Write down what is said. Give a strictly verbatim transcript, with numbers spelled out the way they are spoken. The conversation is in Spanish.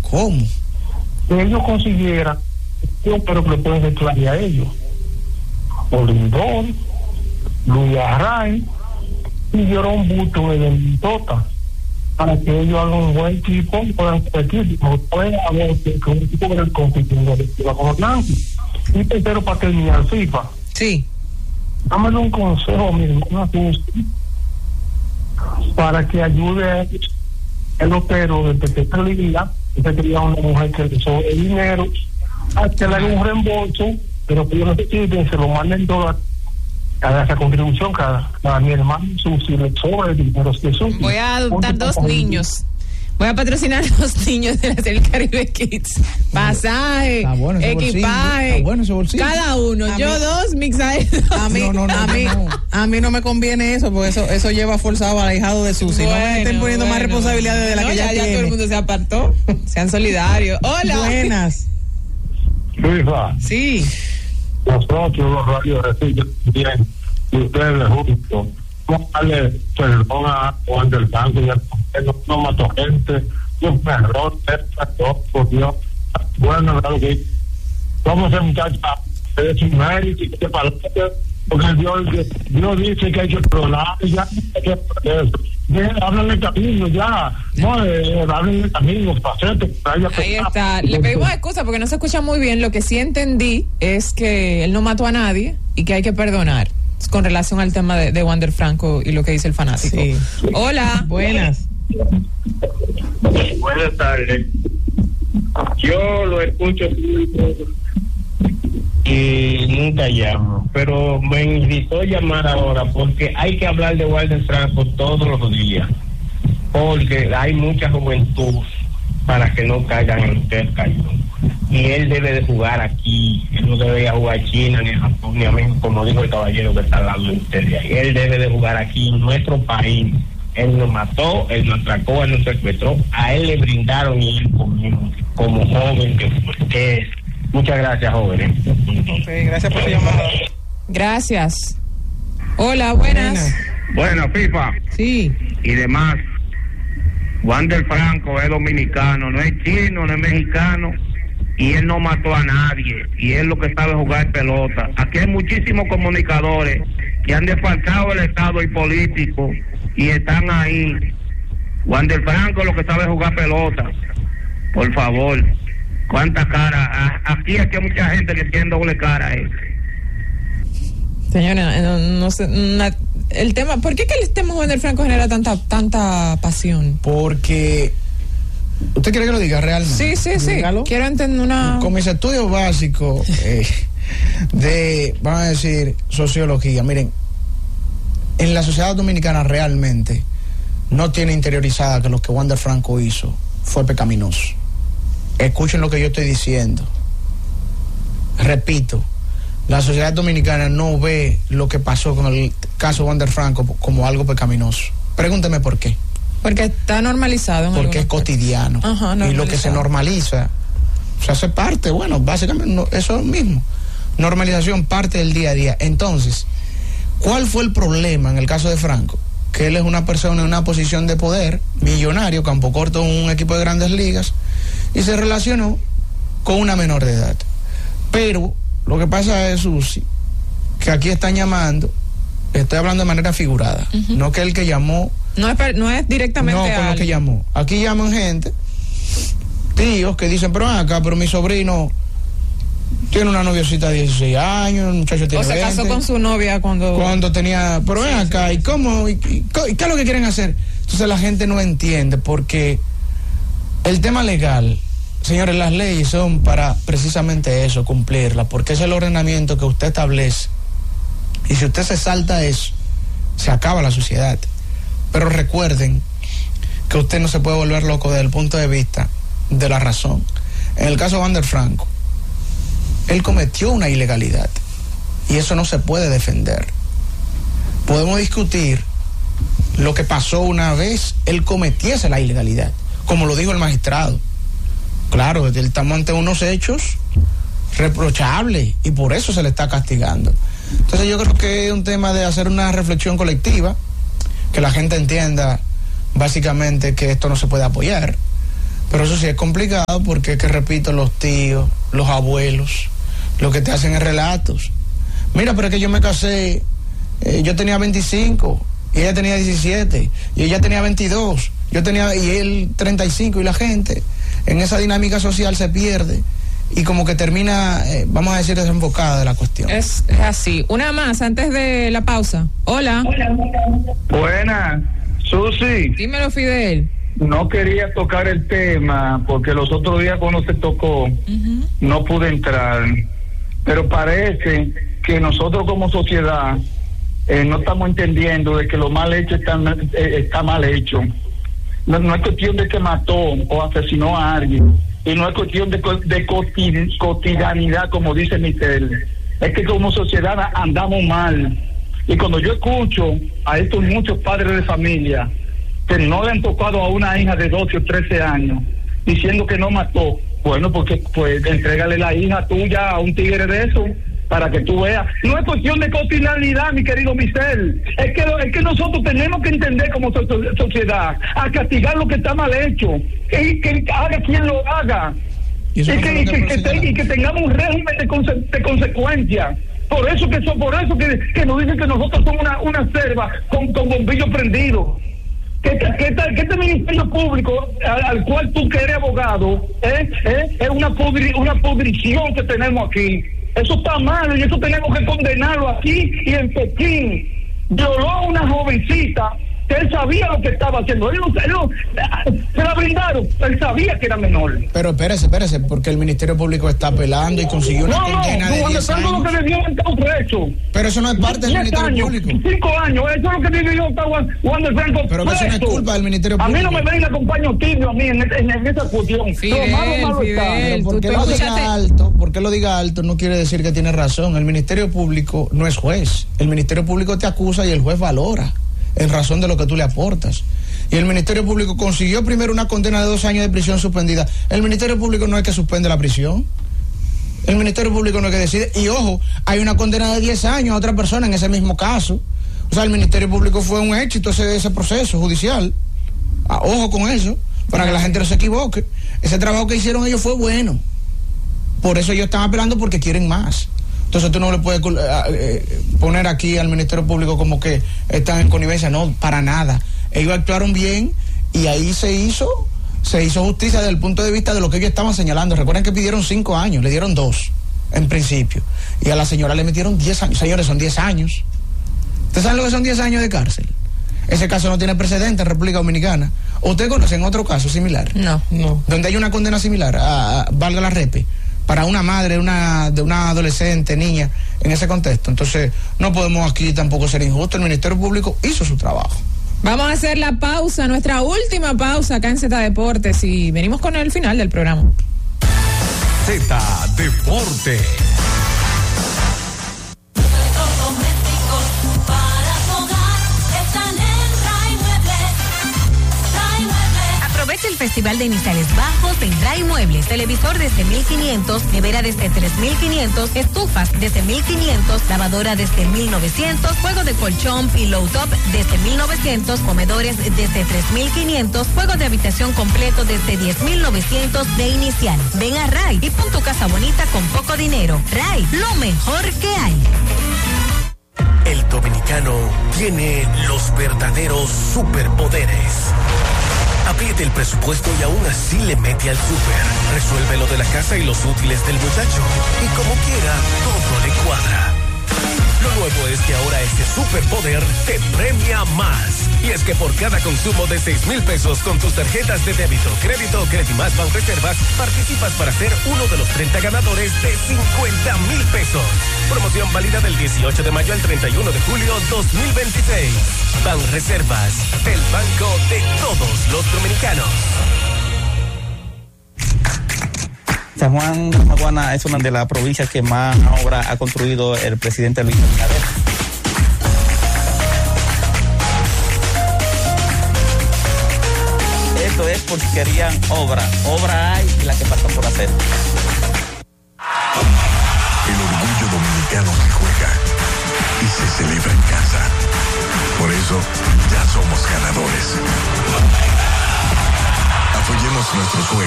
¿Cómo? Que ellos consiguieran, yo pero que le pueden reclamar a ellos. Olindón, Luis Array y Llorón Busto de Mentota, para que ellos hagan un buen equipo y puedan competir. No puede haber que un equipo que compitiendo con Orlando. Y tercero, para terminar, FIFA. Sí. Dámele un consejo a mi hermana para que ayude a el opero de Pequeña Liga, que quería una mujer que le sobre dinero, a que le haga un reembolso, pero que ellos necesiten, se lo manden toda a esa contribución, cada, a mi hermano, su, si le sobra el dinero que sube. Voy a adoptar dos niños. Voy a patrocinar a los niños de la Serie Caribe Kids. Pasaje, bueno equipaje, bueno cada uno. A yo mí, dos, mixaje. A mí, no, no, no, a mí, no. a mí no me conviene eso, porque eso, eso lleva forzado al ahijado de Susi. Bueno, no me estén poniendo bueno, más responsabilidades de la no, que ya, ya tiene. Ya todo el mundo se apartó. Sean solidarios. Hola. Buenas. Luisa. Sí. Nosotros los radios reciben bien y ustedes juntos. No darle perdón a Juan del Banco, ya no, no mató gente, yo me error, por Dios. Bueno, claro que vamos a muchacha, es un mérito y que para porque Dios, Dios dice que hay que perdonar, ya hay que perder. Háblenle camino ya, no, eh, háblenle camino, pasete. Ahí está, le pedimos excusa porque no se escucha muy bien. Lo que sí entendí es que él no mató a nadie y que hay que perdonar con relación al tema de, de Wander Franco y lo que dice el fanático. Sí. Hola. Buenas. Buenas tardes. Yo lo escucho y nunca llamo, pero me invitó a llamar ahora porque hay que hablar de Wander Franco todos los días, porque hay mucha juventud para que no caigan en el cañón. Y él debe de jugar aquí, él no debe jugar a China, ni a Japón, ni a México, como dijo el caballero que está al lado de usted. Él debe de jugar aquí en nuestro país. Él nos mató, él nos atracó, él nos secuestró, a él le brindaron y él como, como joven que fue. Muchas gracias, jóvenes. Okay, gracias por su llamada. Gracias. Hola, buenas. Buenas, FIFA. Sí. Y demás. Wander Franco es dominicano, no es chino, no es mexicano, y él no mató a nadie, y él lo que sabe jugar pelota. Aquí hay muchísimos comunicadores que han desfalcado el Estado y políticos, y están ahí. Wander Franco lo que sabe jugar pelota. Por favor, cuánta cara. Aquí es que hay mucha gente que tiene doble cara, eh. Señora, no, no sé, una, el tema, ¿por qué que el tema de Wander Franco genera tanta tanta pasión? Porque ¿usted quiere que lo diga realmente? Sí, sí, sí. Dígalo. Quiero entender una. Con mis estudios básicos eh, de, vamos a decir, sociología. Miren, en la sociedad dominicana realmente no tiene interiorizada que lo que Wander Franco hizo fue pecaminoso. Escuchen lo que yo estoy diciendo. Repito. La sociedad dominicana no ve lo que pasó con el caso Wander Franco como algo pecaminoso. Pregúnteme por qué. Porque está normalizado. En Porque es cotidiano. Ajá, y lo que se normaliza se hace parte, bueno, básicamente no, eso mismo. Normalización, parte del día a día. Entonces, ¿cuál fue el problema en el caso de Franco? Que él es una persona en una posición de poder, millonario, campo corto en un equipo de grandes ligas, y se relacionó con una menor de edad. Pero lo que pasa es, Susi, que aquí están llamando, estoy hablando de manera figurada, uh-huh. no que el que llamó... No es, no es directamente... No, con lo que llamó. Aquí llaman gente, tíos, que dicen, pero acá, pero mi sobrino tiene una noviocita de dieciséis años, el muchacho tiene veinte. O se casó con su novia cuando... Cuando tenía... Pero ven sí, acá, sí. ¿y cómo? ¿Y, y, y qué es lo que quieren hacer? Entonces la gente no entiende, porque el tema legal... Señores, las leyes son para precisamente eso, cumplirlas, porque es el ordenamiento que usted establece. Y si usted se salta eso, se acaba la sociedad. Pero recuerden que usted no se puede volver loco desde el punto de vista de la razón. En el caso de Wander Franco, él cometió una ilegalidad y eso no se puede defender. Podemos discutir lo que pasó una vez él cometiese la ilegalidad, como lo dijo el magistrado. Claro, él estamos ante unos hechos reprochables y por eso se le está castigando. Entonces yo creo que es un tema de hacer una reflexión colectiva, que la gente entienda básicamente que esto no se puede apoyar, Pero eso sí es complicado porque es que, repito, los tíos, los abuelos, lo que te hacen es relatos. Mira, pero es que yo me casé, eh, yo tenía veinticinco y ella tenía diecisiete y ella tenía veintidós, yo tenía y él treinta y cinco, y la gente en esa dinámica social se pierde y como que termina, eh, vamos a decir, desenfocada de la cuestión. Es, es así. Una más antes de la pausa. Hola. Buenas, Susi. Dímelo, Fidel. No quería tocar el tema porque los otros días cuando se tocó uh-huh. no pude entrar, pero parece que nosotros como sociedad eh, no estamos entendiendo de que lo mal hecho está, eh, está mal hecho. No, no es cuestión de que mató o asesinó a alguien, y no es cuestión de, de cotidianidad, como dice Michelle. Es que como sociedad andamos mal. Y cuando yo escucho a estos muchos padres de familia que no le han tocado a una hija de doce o trece años, diciendo que no mató, bueno, porque pues entrégale la hija tuya a un tigre de eso, para que tú veas. No es cuestión de cotidianidad, mi querido Michel. Es que, es que nosotros tenemos que entender como sociedad a castigar lo que está mal hecho, y que haga quien lo haga, y, y, que, y, que, que te, y que tengamos un régimen de, conse, de consecuencias. Por eso que son, por eso que, que nos dicen que nosotros somos una, una selva con, con bombillos prendidos. Que, que, que, que este ministerio público al, al cual tú que eres abogado eh, eh, es una pudri, una pudrición que tenemos aquí. Eso está mal y eso tenemos que condenarlo aquí y en Pekín. Violó a una jovencita que él sabía lo que estaba haciendo. Él, él, él, se la brindaron, él sabía que era menor. Pero espérese, espérese, porque el Ministerio Público está apelando y consiguió una no, condena no, de diez años. Lo que le dio está preso. Pero eso no es parte del Ministerio años, Público. Cinco años, eso es lo que le dio Juan de Franco. Pero que eso no es culpa del Ministerio Público. A mí no me venga con paño tibio a mí en, en, en esa cuestión. Fidel, malo, malo Fidel, está. Pero porque lo diga alto, porque lo diga alto no quiere decir que tiene razón. El Ministerio Público no es juez. El Ministerio Público te acusa y el juez valora en razón de lo que tú le aportas. Y el Ministerio Público consiguió primero una condena de dos años de prisión suspendida. El Ministerio Público no es que suspende la prisión. El Ministerio Público no es que decide. Y ojo, hay una condena de diez años a otra persona en ese mismo caso. O sea, el Ministerio Público fue un éxito ese, ese proceso judicial. Ah, ojo con eso, para que la gente no se equivoque. Ese trabajo que hicieron ellos fue bueno. Por eso ellos están apelando, porque quieren más. Entonces tú no le puedes eh, poner aquí al Ministerio Público como que están en connivencia. No, para nada. Ellos actuaron bien y ahí se hizo se hizo justicia desde el punto de vista de lo que ellos estaban señalando. Recuerden que pidieron cinco años, le dieron dos en principio, y a la señora le metieron diez años. Señores, son diez años. ¿Ustedes saben lo que son diez años de cárcel? Ese caso no tiene precedente en República Dominicana. ¿Ustedes conocen otro caso similar? No, no. Donde hay una condena similar, a, a, valga la repe, para una madre una, de una adolescente, niña, en ese contexto. Entonces, no podemos aquí tampoco ser injustos. El Ministerio Público hizo su trabajo. Vamos a hacer la pausa, nuestra última pausa acá en Z Deportes, y venimos con el final del programa. Z Deportes. Aprovecha el Festival de Iniciales Bajos en Ray Muebles. Televisor desde mil quinientos, nevera desde tres mil quinientos, estufas desde mil quinientos, lavadora desde mil novecientos, juego de colchón, pillow top desde mil novecientos, comedores desde tres mil quinientos, juego de habitación completo desde diez mil novecientos de inicial. Ven a Ray y pon tu casa bonita con poco dinero. Ray, lo mejor que hay. El dominicano tiene los verdaderos superpoderes. Apriete el presupuesto y aún así le mete al súper. Resuelve lo de la casa y los útiles del muchacho. Y como quiera, todo le cuadra. Lo nuevo es que ahora ese superpoder te premia más. Y es que por cada consumo de seis mil pesos con tus tarjetas de débito, crédito o Credimás Banreservas, participas para ser uno de los treinta ganadores de cincuenta mil pesos. Promoción válida del dieciocho de mayo al treinta y uno de julio dos mil veintiséis. Banreservas, el banco de todos los dominicanos. San Juan de Maguana es una de las provincias que más obra ha construido el presidente Luis Abinader. Esto es porque querían obra. Obra hay y la que faltan por hacer. El orgullo dominicano se juega y se celebra en casa. Por eso ya somos ganadores. construyemos nuestros sueños.